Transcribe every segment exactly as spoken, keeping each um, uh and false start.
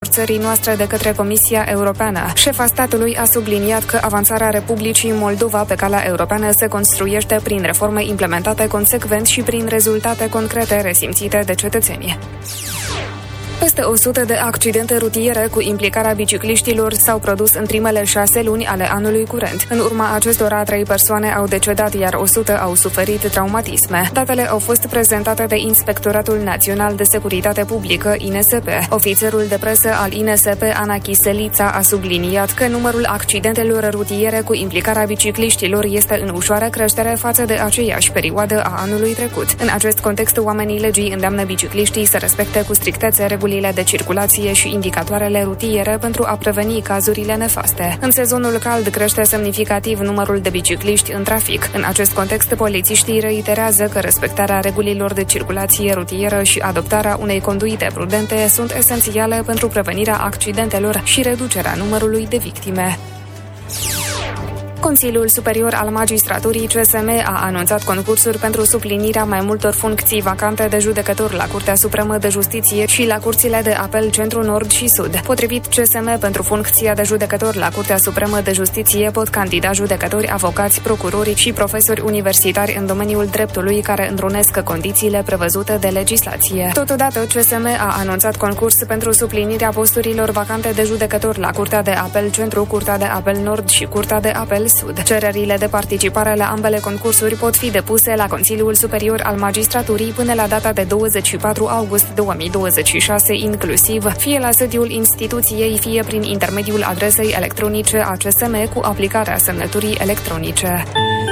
țării noastre de către Comisia Europeană. Șefa statului a subliniat că avansarea Republicii Moldova pe calea europeană se construiește prin reforme implementate consecvent și prin rezultate concrete resimțite de cetățeni. Peste o sută de accidente rutiere cu implicarea bicicliștilor s-au produs în primele șase luni ale anului curent. În urma acestora, trei persoane au decedat, iar o sută au suferit traumatisme. Datele au fost prezentate de Inspectoratul Național de Securitate Publică, I N S P. Ofițerul de presă al I N S P, Ana Chiselița, a subliniat că numărul accidentelor rutiere cu implicarea bicicliștilor este în ușoară creștere față de aceeași perioadă a anului trecut. În acest context, oamenii legii îndeamnă bicicliștii să respecte cu strictețe regulile de circulație și indicatoarele rutiere pentru a preveni cazurile nefaste. În sezonul cald crește semnificativ numărul de bicicliști în trafic. În acest context, polițiștii reiterează că respectarea regulilor de circulație rutieră și adoptarea unei conduite prudente sunt esențiale pentru prevenirea accidentelor și reducerea numărului de victime. Consiliul Superior al Magistraturii C S M a anunțat concursuri pentru suplinirea mai multor funcții vacante de judecător la Curtea Supremă de Justiție și la curțile de apel Centru Nord și Sud. Potrivit C S M, pentru funcția de judecător la Curtea Supremă de Justiție pot candida judecători, avocați, procurori și profesori universitari în domeniul dreptului care întrunesc condițiile prevăzute de legislație. Totodată, C S M a anunțat concurs pentru suplinirea posturilor vacante de judecător la Curtea de Apel Centru, Curtea de Apel Nord și Curtea de Apel Sud. Cererile de participare la ambele concursuri pot fi depuse la Consiliul Superior al Magistraturii până la data de douăzeci și patru august două mii douăzeci și șase inclusiv, fie la sediul instituției, fie prin intermediul adresei electronice a C S M cu aplicarea semnăturii electronice.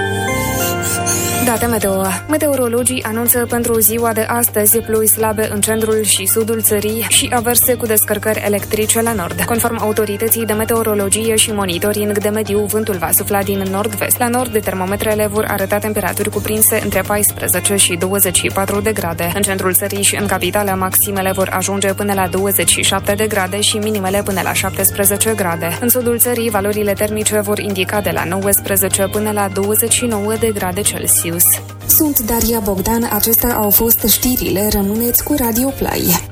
Date meteo. Meteorologii anunță pentru ziua de astăzi ploi slabe în centrul și sudul țării și averse cu descărcări electrice la nord. Conform autorității de meteorologie și monitoring de mediu, vântul va sufla din nord-vest. La nord, termometrele vor arăta temperaturi cuprinse între paisprezece și douăzeci și patru de grade. În centrul țării și în capitală, maximele vor ajunge până la douăzeci și șapte de grade și minimele până la șaptesprezece grade. În sudul țării, valorile termice vor indica de la nouăsprezece până la douăzeci și nouă de grade Celsius. Sunt Daria Bogdan, acestea au fost știrile, rămâneți cu Radio Play.